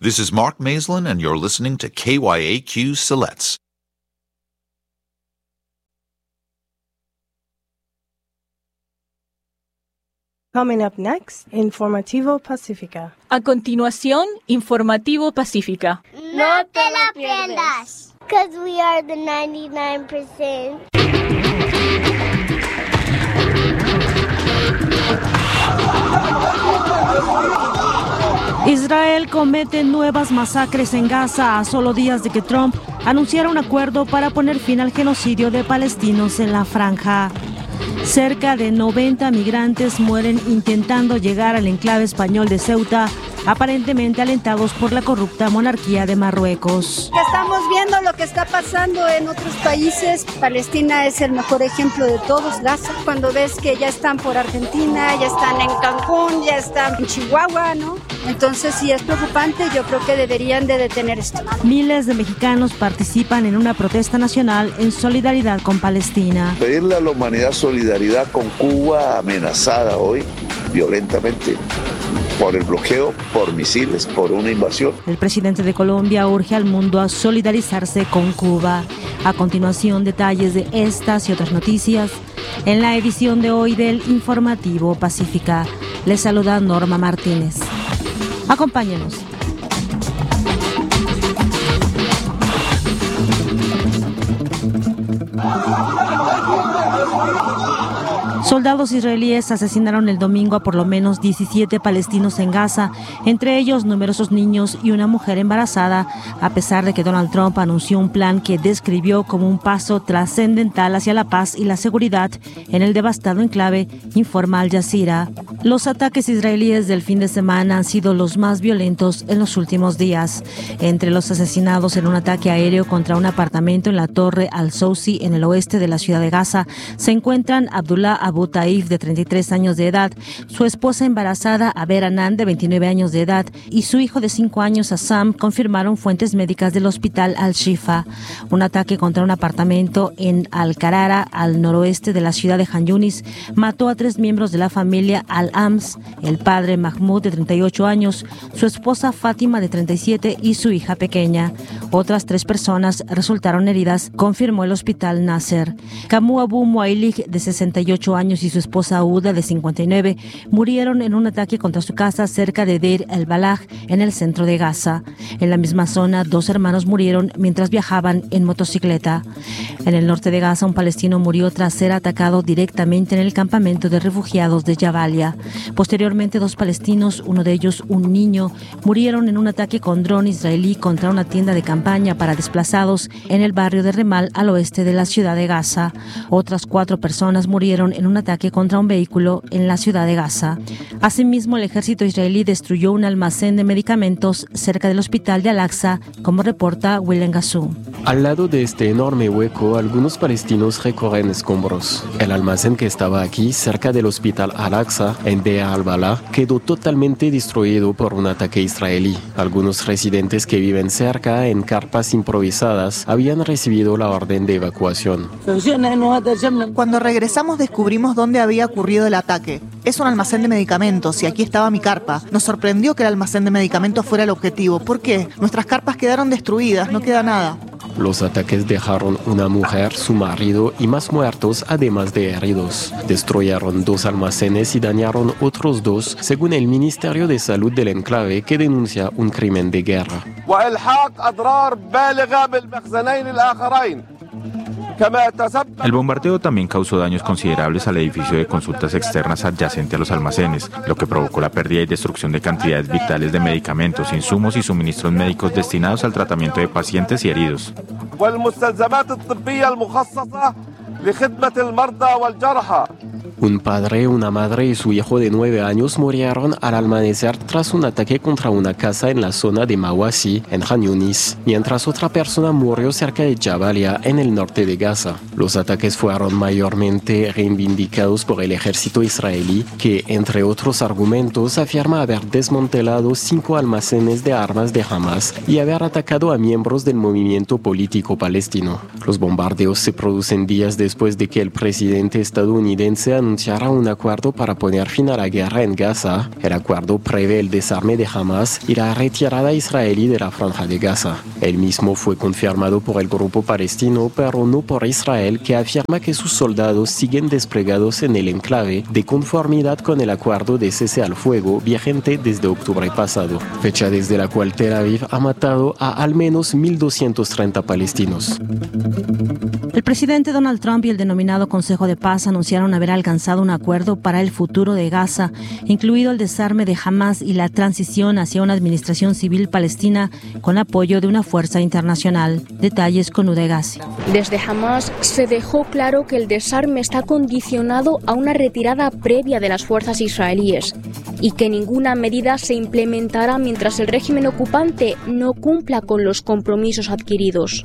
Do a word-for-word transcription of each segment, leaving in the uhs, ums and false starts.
This is Mark Maislin, and you're listening to K Y A Q Siletz. Coming up next, Informativo Pacífica. A continuación, Informativo Pacífica. No te la pierdas. Because we are the ninety-nine percent. Israel comete nuevas masacres en Gaza a solo días de que Trump anunciara un acuerdo para poner fin al genocidio de palestinos en la franja. Cerca de noventa migrantes mueren intentando llegar al enclave español de Ceuta, aparentemente alentados por la corrupta monarquía de Marruecos. Estamos viendo lo que está pasando en otros países. Palestina es el mejor ejemplo de todos. Gaza, cuando ves que ya están por Argentina, ya están en Cancún, ya están en Chihuahua, ¿no? Entonces, si es preocupante, yo creo que deberían de detener esto. Miles de mexicanos participan en una protesta nacional en solidaridad con Palestina. Pedirle a la humanidad solidaridad con Cuba, amenazada hoy violentamente por el bloqueo, por misiles, por una invasión. El presidente de Colombia urge al mundo a solidarizarse con Cuba. A continuación, detalles de estas y otras noticias en la edición de hoy del Informativo Pacífica. Les saluda Norma Martínez. Acompáñenos. Soldados israelíes asesinaron el domingo a por lo menos diecisiete palestinos en Gaza, entre ellos numerosos niños y una mujer embarazada, a pesar de que Donald Trump anunció un plan que describió como un paso trascendental hacia la paz y la seguridad en el devastado enclave, informa Al Jazeera. Los ataques israelíes del fin de semana han sido los más violentos en los últimos días. Entre los asesinados en un ataque aéreo contra un apartamento en la Torre Al-Sousi, en el oeste de la ciudad de Gaza, se encuentran Abdullah Abu Taif, de treinta y tres años de edad, su esposa embarazada Aber Anand, de veintinueve años de edad, y su hijo de cinco años, Assam, confirmaron fuentes médicas del hospital Al-Shifa. Un ataque contra un apartamento en Al-Qarara, al noroeste de la ciudad de Han Yunis, mató a tres miembros de la familia Al-Ams, el padre Mahmoud, de treinta y ocho años, su esposa Fátima, de treinta y siete, y su hija pequeña. Otras tres personas resultaron heridas, confirmó el hospital Nasser. Kamu Abu Muailig, de sesenta y ocho años, y su esposa Auda, de cincuenta y nueve, murieron en un ataque contra su casa cerca de Deir el-Balah, en el centro de Gaza. En la misma zona, dos hermanos murieron mientras viajaban en motocicleta. En el norte de Gaza, un palestino murió tras ser atacado directamente en el campamento de refugiados de Jabalia. Posteriormente, dos palestinos, uno de ellos un niño, murieron en un ataque con dron israelí contra una tienda de campaña para desplazados en el barrio de Remal, al oeste de la ciudad de Gaza. Otras cuatro personas murieron en un ataque contra un vehículo en la ciudad de Gaza. Asimismo, el ejército israelí destruyó un almacén de medicamentos cerca del hospital de Al-Aqsa, como reporta Willem Gassou. Al lado de este enorme hueco, algunos palestinos recorren escombros. El almacén que estaba aquí, cerca del hospital Al-Aqsa, en Deir al-Balah, quedó totalmente destruido por un ataque israelí. Algunos residentes que viven cerca, en carpas improvisadas, habían recibido la orden de evacuación. Cuando regresamos descubrimos dónde había ocurrido el ataque. Es un almacén de medicamentos y aquí estaba mi carpa. Nos sorprendió que el almacén de medicamentos fuera el objetivo. ¿Por qué? Nuestras carpas quedaron destruidas, no queda nada. Los ataques dejaron una mujer, su marido y más muertos, además de heridos. Destruyeron dos almacenes y dañaron otros dos, según el Ministerio de Salud del enclave, que denuncia un crimen de guerra. El bombardeo también causó daños considerables al edificio de consultas externas adyacente a los almacenes, lo que provocó la pérdida y destrucción de cantidades vitales de medicamentos, insumos y suministros médicos destinados al tratamiento de pacientes y heridos. Un padre, una madre y su hijo de nueve años murieron al amanecer tras un ataque contra una casa en la zona de Mawasi, en Han Yunis, mientras otra persona murió cerca de Jabalia, en el norte de Gaza. Los ataques fueron mayormente reivindicados por el ejército israelí, que, entre otros argumentos, afirma haber desmantelado cinco almacenes de armas de Hamas y haber atacado a miembros del movimiento político palestino. Los bombardeos se producen días después de que el presidente estadounidense anunció anunciara un acuerdo para poner fin a la guerra en Gaza. El acuerdo prevé el desarme de Hamas y la retirada israelí de la franja de Gaza. El mismo fue confirmado por el grupo palestino, pero no por Israel, que afirma que sus soldados siguen desplegados en el enclave de conformidad con el acuerdo de cese al fuego vigente desde octubre pasado, fecha desde la cual Tel Aviv ha matado a al menos mil doscientos treinta palestinos. El presidente Donald Trump y el denominado Consejo de Paz anunciaron haber alcanzado un acuerdo para el futuro de Gaza, incluido el desarme de Hamas y la transición hacia una administración civil palestina con apoyo de una fuerza internacional. Detalles con Udegasi. Desde Hamas se dejó claro que el desarme está condicionado a una retirada previa de las fuerzas israelíes y que ninguna medida se implementará mientras el régimen ocupante no cumpla con los compromisos adquiridos.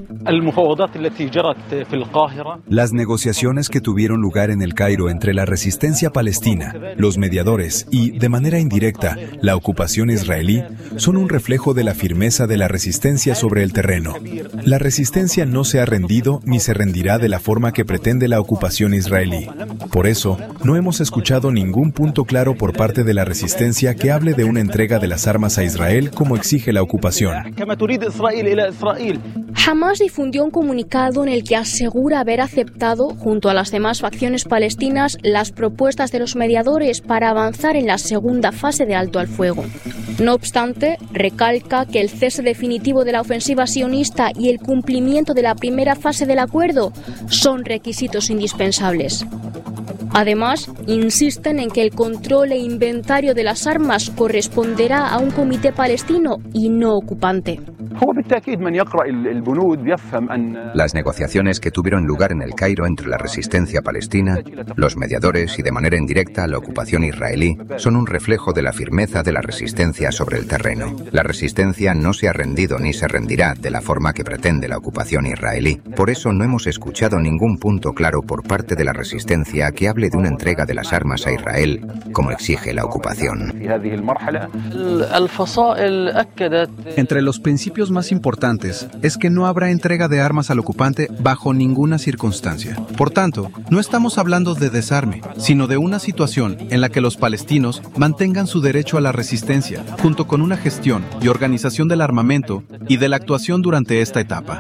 Las negociaciones que tuvieron lugar en El Cairo entre la resistencia palestina, los mediadores y, de manera indirecta, la ocupación israelí, son un reflejo de la firmeza de la resistencia sobre el terreno. La resistencia no se ha rendido ni se rendirá de la forma que pretende la ocupación israelí. Por eso, no hemos escuchado ningún punto claro por parte de la resistencia que hable de una entrega de las armas a Israel como exige la ocupación. Hamas difundió un comunicado en el que asegura haber aceptado, junto a las demás facciones palestinas, las propuestas de los mediadores para avanzar en la segunda fase de alto al fuego. No obstante, recalca que el cese definitivo de la ofensiva sionista y el cumplimiento de la primera fase del acuerdo son requisitos indispensables. Además, insisten en que el control e inventario de las armas corresponderá a un comité palestino y no ocupante. Las negociaciones que tuvieron lugar en El Cairo entre la resistencia palestina, los mediadores y de manera indirecta la ocupación israelí son un reflejo de la firmeza de la resistencia sobre el terreno. La resistencia no se ha rendido ni se rendirá de la forma que pretende la ocupación israelí. Por eso no hemos escuchado ningún punto claro por parte de la resistencia que hable de una entrega de las armas a Israel, como exige la ocupación. Entre los principios más importantes es que no habrá entrega de armas al ocupante bajo ninguna circunstancia. Por tanto, no estamos hablando de desarme, sino de una situación en la que los palestinos mantengan su derecho a la resistencia, junto con una gestión y organización del armamento y de la actuación durante esta etapa.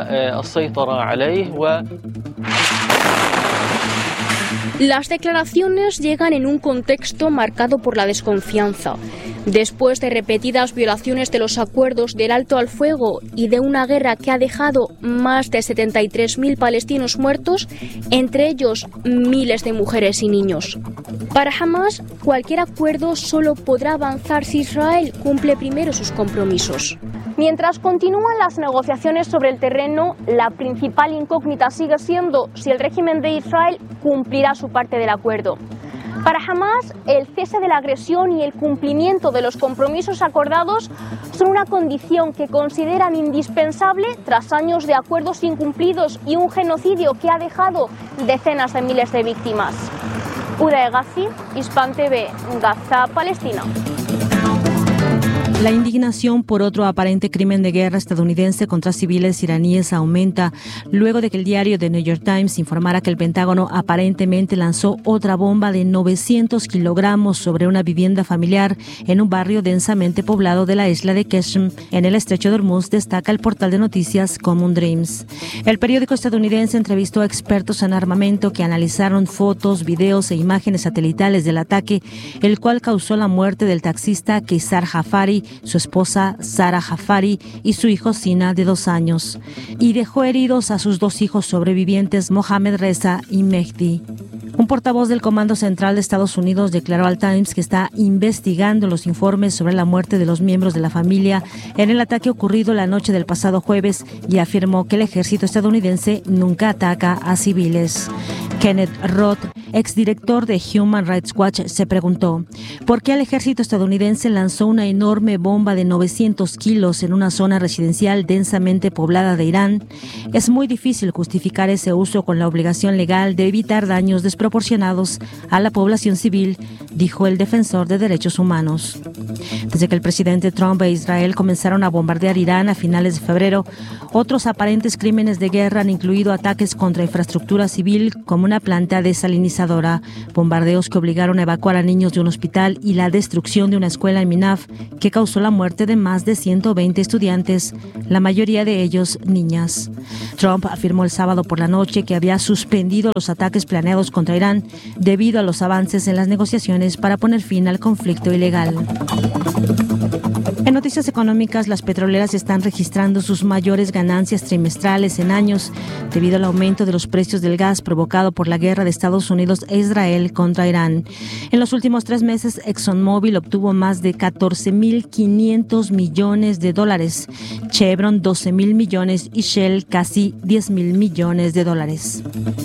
Las declaraciones llegan en un contexto marcado por la desconfianza. Después de repetidas violaciones de los acuerdos del alto al fuego y de una guerra que ha dejado más de setenta y tres mil palestinos muertos, entre ellos miles de mujeres y niños. Para Hamas, cualquier acuerdo solo podrá avanzar si Israel cumple primero sus compromisos. Mientras continúan las negociaciones sobre el terreno, la principal incógnita sigue siendo si el régimen de Israel cumplirá su parte del acuerdo. Para Hamas, el cese de la agresión y el cumplimiento de los compromisos acordados son una condición que consideran indispensable tras años de acuerdos incumplidos y un genocidio que ha dejado decenas de miles de víctimas. Uda Gassi, Hispan T V, Gaza, Palestina. La indignación por otro aparente crimen de guerra estadounidense contra civiles iraníes aumenta luego de que el diario The New York Times informara que el Pentágono aparentemente lanzó otra bomba de novecientos kilogramos sobre una vivienda familiar en un barrio densamente poblado de la isla de Qeshm, en el estrecho de Hormuz, destaca el portal de noticias Common Dreams. El periódico estadounidense entrevistó a expertos en armamento que analizaron fotos, videos e imágenes satelitales del ataque, el cual causó la muerte del taxista Keisar Jafari, su esposa Sara Jafari y su hijo Sina, de dos años, y dejó heridos a sus dos hijos sobrevivientes, Mohamed Reza y Mehdi. Un portavoz del Comando Central de Estados Unidos declaró al Times que está investigando los informes sobre la muerte de los miembros de la familia en el ataque ocurrido la noche del pasado jueves y afirmó que el ejército estadounidense nunca ataca a civiles. Kenneth Roth, exdirector de Human Rights Watch, se preguntó por qué el ejército estadounidense lanzó una enorme bomba de novecientos kilos en una zona residencial densamente poblada de Irán. Es muy difícil justificar ese uso con la obligación legal de evitar daños desproporcionados a la población civil, dijo el defensor de derechos humanos. Desde que el presidente Trump e Israel comenzaron a bombardear Irán a finales de febrero, otros aparentes crímenes de guerra han incluido ataques contra infraestructura civil como una planta desalinizadora, bombardeos que obligaron a evacuar a niños de un hospital y la destrucción de una escuela en Minaf que causó la muerte de más de ciento veinte estudiantes, la mayoría de ellos niñas. Trump afirmó el sábado por la noche que había suspendido los ataques planeados contra Irán debido a los avances en las negociaciones para poner fin al conflicto ilegal. En noticias económicas, las petroleras están registrando sus mayores ganancias trimestrales en años debido al aumento de los precios del gas provocado por la guerra de Estados Unidos e Israel contra Irán. En los últimos tres meses, ExxonMobil obtuvo más de catorce mil quinientos millones de dólares, Chevron doce mil millones y Shell casi diez mil millones de dólares.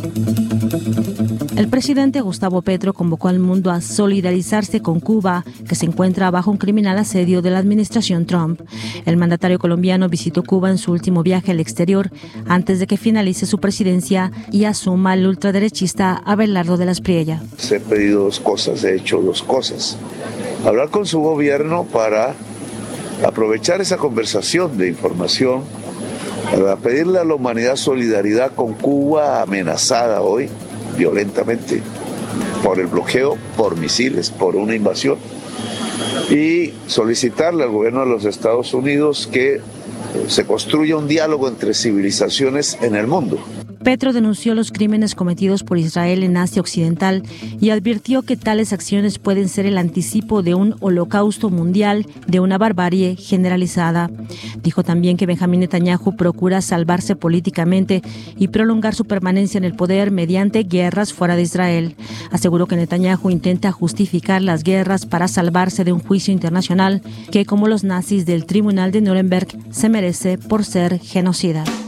El presidente Gustavo Petro convocó al mundo a solidarizarse con Cuba, que se encuentra bajo un criminal asedio de la administración Trump. El mandatario colombiano visitó Cuba en su último viaje al exterior antes de que finalice su presidencia y asuma el ultraderechista Abelardo de la Espriella. He pedido dos cosas, he hecho dos cosas. Hablar con su gobierno para aprovechar esa conversación de información, para pedirle a la humanidad solidaridad con Cuba amenazada hoy violentamente por el bloqueo, por misiles, por una invasión, y solicitarle al gobierno de los Estados Unidos que se construya un diálogo entre civilizaciones en el mundo. Petro denunció los crímenes cometidos por Israel en Asia Occidental y advirtió que tales acciones pueden ser el anticipo de un holocausto mundial, de una barbarie generalizada. Dijo también que Benjamín Netanyahu procura salvarse políticamente y prolongar su permanencia en el poder mediante guerras fuera de Israel. Aseguró que Netanyahu intenta justificar las guerras para salvarse de un juicio internacional que, como los nazis del Tribunal de Nuremberg, se merece por ser genocida.